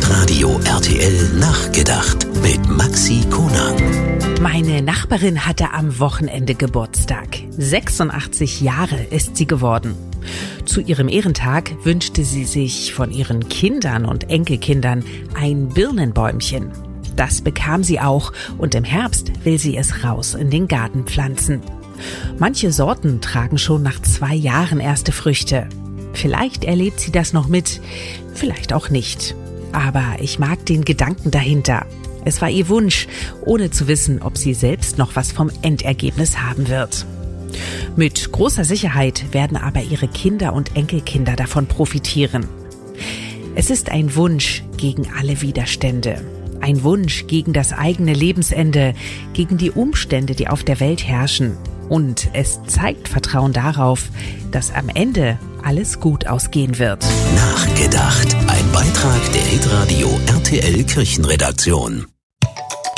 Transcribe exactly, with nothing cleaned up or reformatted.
Hitradio R T L Nachgedacht mit Maxi Konang. Meine Nachbarin hatte am Wochenende Geburtstag. sechsundachtzig Jahre ist sie geworden. Zu ihrem Ehrentag wünschte sie sich von ihren Kindern und Enkelkindern ein Birnenbäumchen. Das bekam sie auch und im Herbst will sie es raus in den Garten pflanzen. Manche Sorten tragen schon nach zwei Jahren erste Früchte. Vielleicht erlebt sie das noch mit, vielleicht auch nicht. Aber ich mag den Gedanken dahinter. Es war ihr Wunsch, ohne zu wissen, ob sie selbst noch was vom Endergebnis haben wird. Mit großer Sicherheit werden aber ihre Kinder und Enkelkinder davon profitieren. Es ist ein Wunsch gegen alle Widerstände. Ein Wunsch gegen das eigene Lebensende, gegen die Umstände, die auf der Welt herrschen. Und es zeigt Vertrauen darauf, dass am Ende alles gut ausgehen wird. Nachgedacht. Ein Beitrag der Hitradio R T L Kirchenredaktion.